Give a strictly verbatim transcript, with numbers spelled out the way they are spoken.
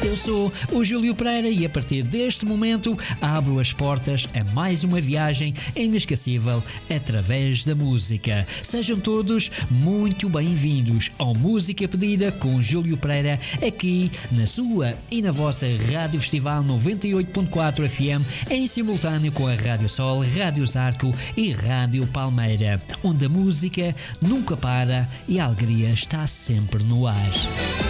Eu sou o Júlio Pereira e a partir deste momento abro as portas a mais uma viagem inesquecível através da música. Sejam todos muito bem-vindos ao Música Pedida com Júlio Pereira, aqui na sua e na vossa Rádio Festival noventa e oito ponto quatro F M, em simultâneo com a Rádio Sol, Rádio Zarco e Rádio Palmeira, onde a música nunca para e a alegria está sempre no ar.